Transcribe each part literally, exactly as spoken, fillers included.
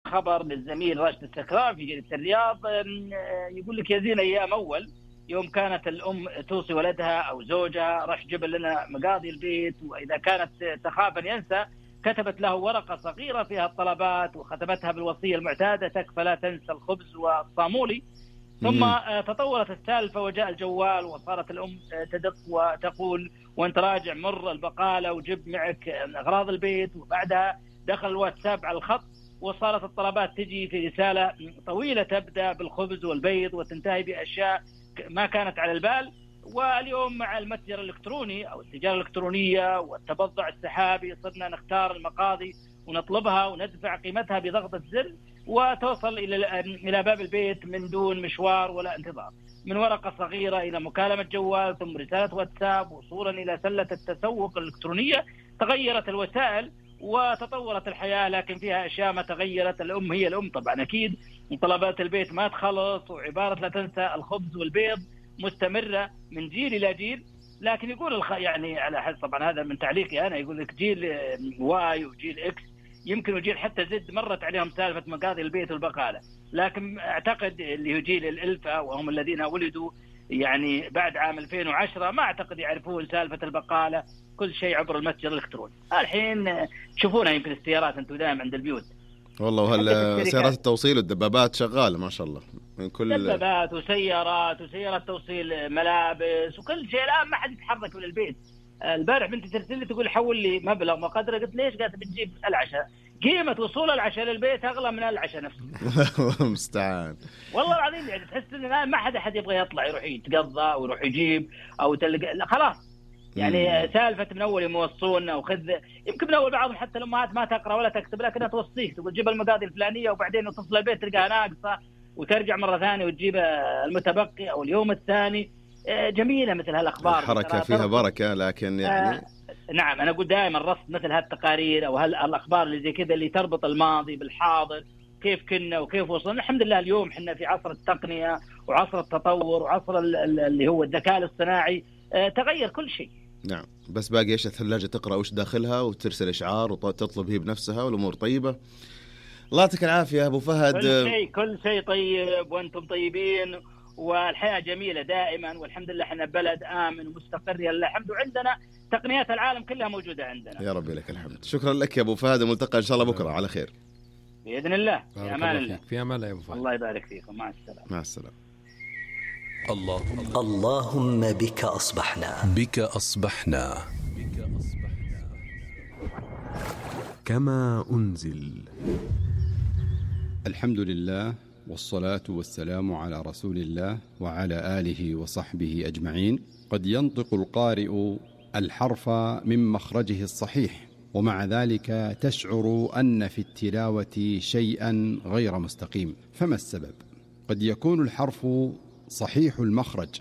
خبر للزميل راشد السكران في جريدة الرياض يقول لك يا زين أيام أول يوم كانت الأم توصي ولدها أو زوجها رح جيب لنا مقاضي البيت، وإذا كانت تخاف أن ينسى كتبت له ورقة صغيرة فيها الطلبات وختمتها بالوصية المعتادة: تكفى لا تنسى الخبز والصامولي. ثم تطورت السالفة وجاء الجوال وصارت الأم تدق وتقول وانت راجع مر البقالة وجب معك أغراض البيت، وبعدها دخل الواتساب على الخط وصارت الطلبات تجي في رسالة طويلة تبدأ بالخبز والبيض وتنتهي بأشياء ما كانت على البال. واليوم مع المتجر الإلكتروني أو التجارة الإلكترونية والتبضع السحابي صرنا نختار المقاضي ونطلبها وندفع قيمتها بضغطة زر وتوصل إلى إلى باب البيت من دون مشوار ولا انتظار، من ورقة صغيرة إلى مكالمة جوال ثم رسالة واتساب وصولا إلى سلة التسوق الإلكترونية. تغيرت الوسائل وتطورت الحياة، لكن فيها أشياء ما تغيرت. الأم هي الأم طبعا أكيد، طلبات البيت ما تخلص، وعبارة لا تنسى الخبز والبيض مستمرة من جيل إلى جيل. لكن يقول الخ... يعني على حسب طبعا هذا من تعليقي أنا، يقول لك جيل واي وجيل إكس يمكن وجيل حتى زد مرت عليهم سالفة مقاضي البيت والبقالة، لكن أعتقد اللي هو جيل الألفة وهم الذين ولدوا يعني بعد عام ألفين وعشرة ما أعتقد يعرفون سالفة البقالة، كل شيء عبر المتجر الإلكتروني. الحين تشوفونها يمكن السيارات أنتم دائما عند البيوت. والله وهل سيارات التوصيل والدبابات شغالة ما شاء الله، من كل دبابات وسيارات وسيارات توصيل ملابس وكل شيء. الآن ما حد يتحرك من البيت. البارح بنتي ترسل لي تقول حول لي مبلغ مقدره، قلت ليش؟ قالت بتجيب العشاء. قيمة وصول العشاء للبيت أغلى من العشاء نفسه. الله مستعان. والله العظيم يعني تحس إن الآن ما حد أحد يبغى يطلع يروح يتقضى ويروح يجيب أو تلقى، لا خلاص يعني مم. سالفة من أول يوصون أو خذ، يمكن من أول بعضهم حتى الأمهات ما تقرأ ولا تكتب لكنها توصيك تقول جيب المقاضي الفلانية، وبعدين تصل البيت تلقاها ناقصة وترجع مرة ثانية وتجيب المتبقي أو اليوم الثاني. جميلة مثل هالأخبار، الحركة فيها بركة، لكن يعني آه نعم أنا أقول دائما رصد مثل هالتقارير أو هالأخبار اللي زي كذا اللي تربط الماضي بالحاضر، كيف كنا وكيف وصلنا. الحمد لله اليوم حنا في عصر التقنية وعصر التطور وعصر اللي هو الذكاء الاصطناعي، آه تغير كل شيء. نعم، بس باقي ايش الثلاجة تقرأ وش داخلها وترسل إشعار وتطلب هي بنفسها والأمور طيبة. الله يعطيك العافية أبو فهد. كل شيء كل شيء طيب وأنتم طيبين والحياة جميلة دائما، والحمد لله احنا بلد آمن ومستقر يا الحمد، وعندنا تقنيات العالم كلها موجودة عندنا. يا رب لك الحمد. شكرا لك يا أبو فهد، الملتقى إن شاء الله بكرة على خير بإذن الله. في أمان الله. في أمان الله يا أبو فهد. الله يبارك فيكم. مع السلامة. مع السلامة. اللهم اللهم بك أصبحنا بك أصبحنا كما أنزل. الحمد لله والصلاة والسلام على رسول الله وعلى آله وصحبه أجمعين. قد ينطق القارئ الحرف من مخرجه الصحيح، ومع ذلك تشعر أن في التلاوة شيئا غير مستقيم. فما السبب؟ قد يكون الحرف صحيح المخرج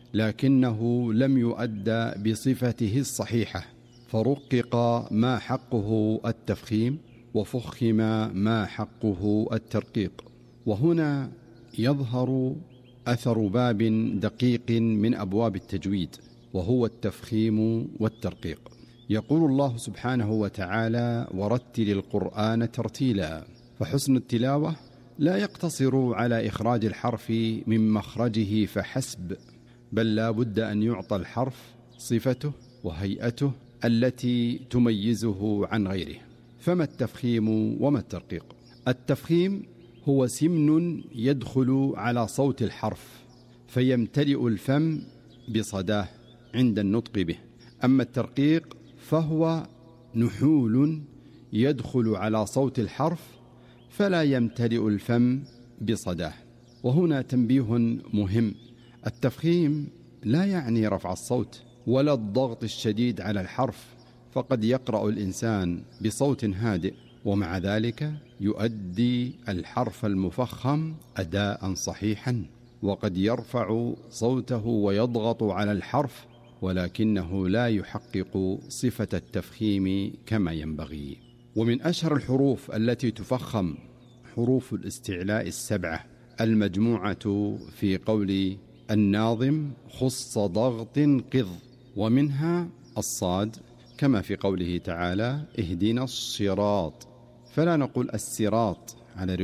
لكنه لم يؤدى بصفته الصحيحة، فرقق ما حقه التفخيم وفخم ما حقه الترقيق. وهنا يظهر أثر باب دقيق من أبواب التجويد، وهو التفخيم والترقيق. يقول الله سبحانه وتعالى: ورتل القرآن ترتيلا. فحسن التلاوة لا يقتصر على إخراج الحرف من مخرجه فحسب، بل لا بد أن يعطى الحرف صفته وهيئته التي تميزه عن غيره. فما التفخيم وما الترقيق؟ التفخيم هو سمن يدخل على صوت الحرف فيمتلئ الفم بصداه عند النطق به. أما الترقيق فهو نحول يدخل على صوت الحرف فلا يمتلئ الفم بصداه. وهنا تنبيه مهم: التفخيم لا يعني رفع الصوت ولا الضغط الشديد على الحرف، فقد يقرأ الإنسان بصوت هادئ ومع ذلك يؤدي الحرف المفخم أداء صحيحا، وقد يرفع صوته ويضغط على الحرف ولكنه لا يحقق صفة التفخيم كما ينبغي. ومن أشهر الحروف التي تفخم حروف الاستعلاء السبعة المجموعة في قول الناظم: خص ضغط قض، ومنها الصاد كما في قوله تعالى: اهدنا الصراط، فلا نقول الصراط على